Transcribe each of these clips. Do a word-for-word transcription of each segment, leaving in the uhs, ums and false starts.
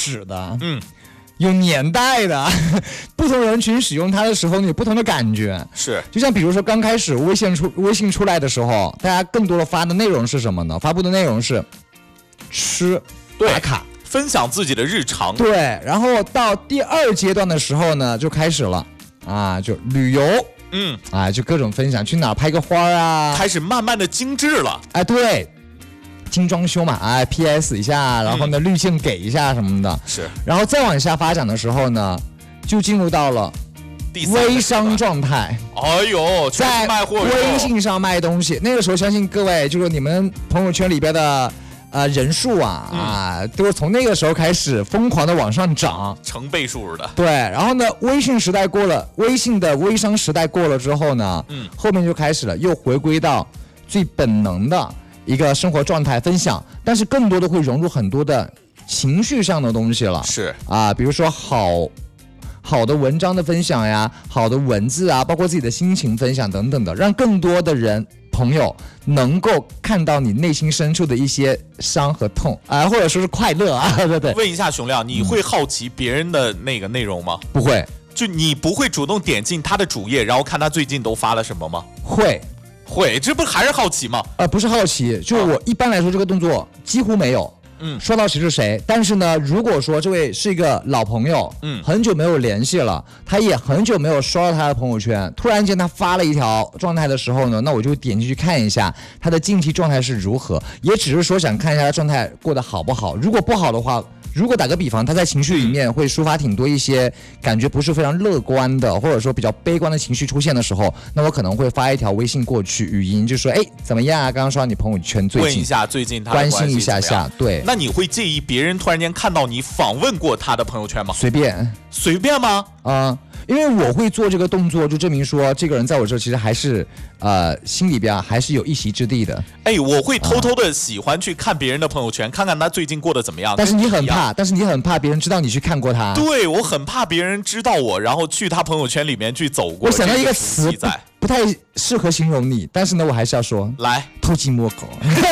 史的， 嗯， 有年代的，不同人群使用它的时候，有不同的感觉。 是， 就像比如说刚开始微信出微信出来的时候，大家更多的发的内容是什么呢？发布的内容是吃打卡。 分享自己的日常， 对，然后到第二阶段的时候呢，就开始了啊，就旅游， 嗯， 啊，就各种分享，去哪儿拍个花啊， 开始慢慢的精致了， 哎，对，精装修嘛，哎 ，P S 一下，然后呢，嗯、滤镜给一下什么的， 是， 然后再往下发展的时候呢，就进入到了微商状态， 哎呦， 在微信上卖东西，那个时候相信各位就是你们朋友圈里边的。呃，人数啊、嗯、啊，都是从那个时候开始疯狂的往上涨， 成倍数的。 对，然后呢，微信时代过了，微信的微商时代过了之后呢，嗯，后面就开始了，又回归到最本能的一个生活状态分享，但是更多的会融入很多的情绪上的东西了。 是啊，比如说好好的文章的分享呀，好的文字啊，包括自己的心情分享等等的，让更多的人。朋友能够看到你内心深处的一些伤和痛啊，或者说是快乐啊，对对对。 问一下熊亮，你会好奇别人的那个内容吗？ 不会， 就你不会主动点进他的主页，然后看他最近都发了什么吗？ 会， 会，这不还是好奇吗？ 呃，不是好奇，就是我一般来说这个动作几乎没有。嗯，说到谁是谁，但是呢，如果说这位是一个老朋友，嗯，很久没有联系了，他也很久没有刷到他的朋友圈，突然间他发了一条状态的时候呢，那我就点进去看一下他的近期状态是如何，也只是说想看一下他状态过得好不好，如果不好的话。如果打个比方，他在情绪里面会抒发挺多一些感觉不是非常乐观的，或者说比较悲观的情绪出现的时候，那我可能会发一条微信过去，语音就说：“哎，怎么样啊？刚刚刷到你朋友圈，最近问一下最近他关心一下下。”对。 那你会介意别人突然间看到你访问过他的朋友圈吗？ 随便， 随便吗？ 啊、呃。因为我会做这个动作，就证明说这个人在我这儿其实还是，呃，心里边还是有一席之地的。 哎，我会偷偷的喜欢去看别人的朋友圈，看看他最近过得怎么样。 但是你很怕，但是你很怕别人知道你去看过他。 对，我很怕别人知道我，然后去他朋友圈里面去走过。 我想到一个词不，不太适合形容你，但是呢，我还是要说， 来， 偷鸡摸狗。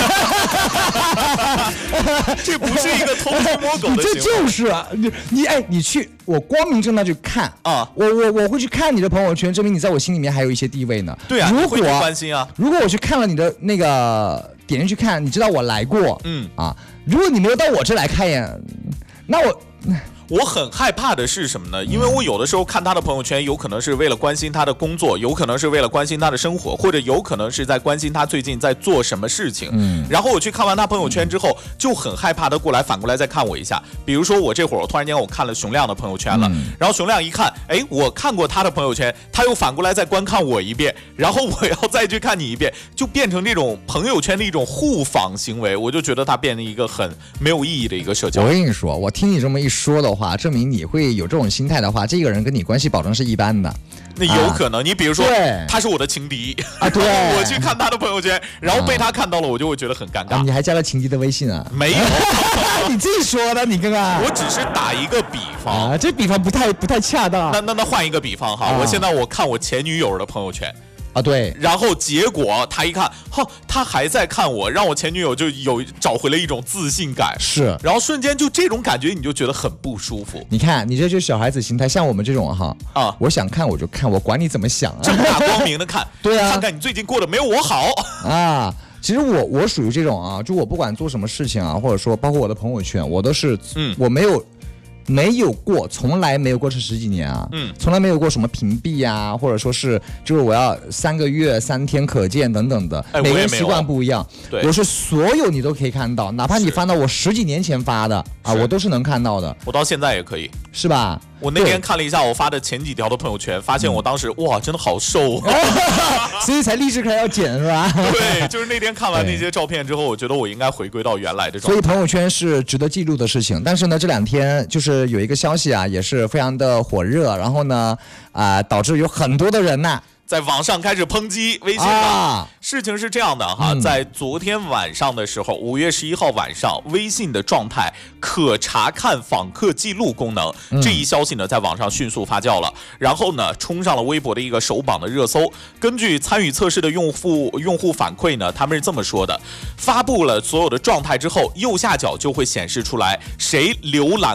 这不是一个偷鸡摸狗的行为， 这就是你你哎，你去，我光明正大去看啊，我我我会去看你的朋友圈，证明你在我心里面还有一些地位呢。 对啊， 如果关心啊， 如果我去看了你的那个点进去看，你知道我来过，嗯啊，如果你没有到我这来看呀，那我。 我很害怕的是什么呢？因为我有的时候看他的朋友圈，有可能是为了关心他的工作，有可能是为了关心他的生活，或者有可能是在关心他最近在做什么事情。嗯，然后我去看完他朋友圈之后，就很害怕他过来反过来再看我一下。比如说我这会儿，我突然间我看了熊亮的朋友圈了，嗯、然后熊亮一看，哎，我看过他的朋友圈，他又反过来再观看我一遍，然后我要再去看你一遍，就变成这种朋友圈的一种互访行为。我就觉得它变成一个很没有意义的一个社交。 我跟你说，我听你这么一说的话，证明你会有这种心态的话，这个人跟你关系保证是一般的。 那有可能，啊、你比如说，他是我的情敌啊，对，我去看他的朋友圈，然后被他看到了，我就会觉得很尴尬。 啊、你还加了情敌的微信啊？ 没有， 你自己说的，你刚刚。 我只是打一个比方， 啊、这比方不太不太恰当。 那那那换一个比方哈，啊、我现在我看我前女友的朋友圈。 啊，对， 然后结果他一看，哈，他还在看我，让我前女友就有找回了一种自信感， 是， 然后瞬间就这种感觉，你就觉得很不舒服。 你看，你这就是小孩子心态，像我们这种哈，啊，我想看我就看，我管你怎么想啊， 正大光明的看， 对啊， 看看你最近过得没有我好啊。其实我我属于这种啊，就我不管做什么事情啊，或者说包括我的朋友圈，我都是，嗯，我没有。没有过，从来没有过这十几年啊，嗯，从来没有过什么屏蔽啊，或者说是就是我要三个月三天可见等等的， 哎、 每个人习惯不一样。 对， 我是所有你都可以看到，哪怕你发到我十几年前发的啊，我都是能看到的。 我到现在也可以， 是吧？ 我那天看了一下我发的前几条的朋友圈，发现我当时、嗯、哇，真的好瘦， 所以才立志开始要减是吧？ 对，就是那天看完那些照片之后，我觉得我应该回归到原来的状态。 所以朋友圈是值得记录的事情，但是呢，这两天就是有一个消息啊，也是非常的火热，然后呢，啊、呃，导致有很多的人呐、啊。 在网上开始抨击微信了、啊、事情是这样的哈、嗯，在昨天晚上的时候，五月十一号晚上，微信的状态可查看访客记录功能、嗯，这一消息呢在网上迅速发酵了，然后呢冲上了微博的一个首榜的热搜。根据参与测试的用户用户反馈呢，他们是这么说的：发布了所有的状态之后，右下角就会显示出来谁浏览